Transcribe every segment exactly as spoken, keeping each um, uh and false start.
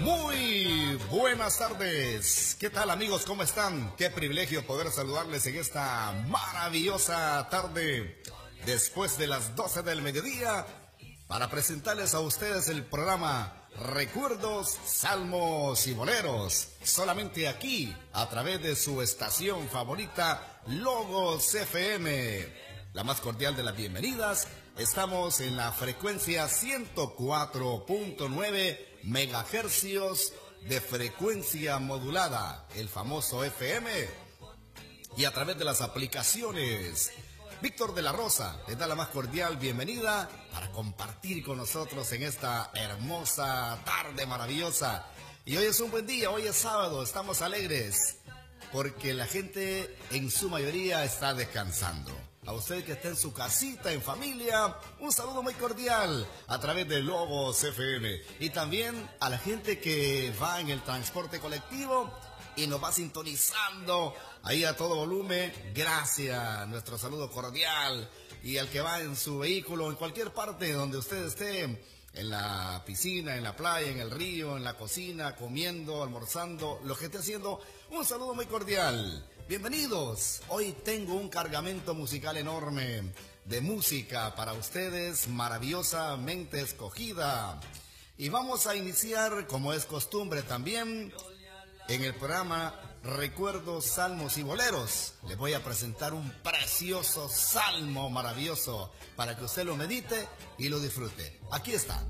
Muy buenas tardes. ¿Qué tal, amigos? ¿Cómo están? Qué privilegio poder saludarles en esta maravillosa tarde después de las doce del mediodía para presentarles a ustedes el programa Recuerdos, Salmos y Boleros, solamente aquí a través de su estación favorita Logos F M. La más cordial de las bienvenidas. Estamos en la frecuencia ciento cuatro punto nueve megahercios de frecuencia modulada, el famoso F M, y a través de las aplicaciones. Víctor de la Rosa les da la más cordial bienvenida para compartir con nosotros en esta hermosa tarde maravillosa. Y hoy es un buen día, hoy es sábado, estamos alegres porque la gente en su mayoría está descansando. A usted que está en su casita, en familia, un saludo muy cordial a través de Logos F M. Y también a la gente que va en el transporte colectivo y nos va sintonizando ahí a todo volumen. Gracias, nuestro saludo cordial. Y al que va en su vehículo, en cualquier parte donde usted esté, en la piscina, en la playa, en el río, en la cocina, comiendo, almorzando, lo que esté haciendo, un saludo muy cordial. Bienvenidos. Hoy tengo un cargamento musical enorme de música para ustedes, maravillosamente escogida. Y vamos a iniciar, como es costumbre también, en el programa Recuerdos, Salmos y Boleros. Les voy a presentar un precioso salmo maravilloso para que usted lo medite y lo disfrute. Aquí está.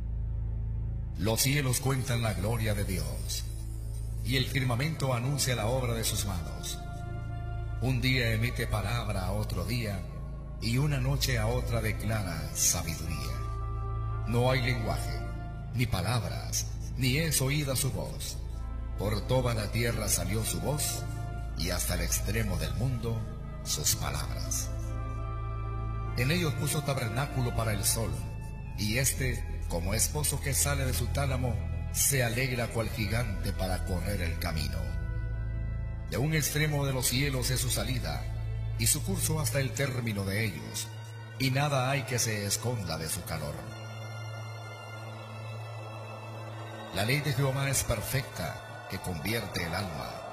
Los cielos cuentan la gloria de Dios, y el firmamento anuncia la obra de sus manos. Un día emite palabra a otro día, y una noche a otra declara sabiduría. No hay lenguaje, ni palabras, ni es oída su voz. Por toda la tierra salió su voz, y hasta el extremo del mundo sus palabras. En ellos puso tabernáculo para el sol, y éste, como esposo que sale de su tálamo, se alegra cual gigante para correr el camino. De un extremo de los cielos es su salida, y su curso hasta el término de ellos, y nada hay que se esconda de su calor. La ley de Jehová es perfecta, que convierte el alma.